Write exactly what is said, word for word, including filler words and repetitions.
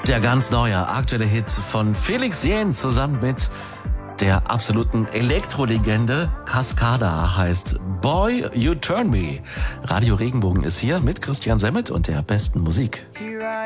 Der ganz neue, aktuelle Hit von Felix Jähn zusammen mit der absoluten Elektrolegende Cascada heißt Boy, You Turn Me. Radio Regenbogen ist hier mit Christian Semmet und der besten Musik.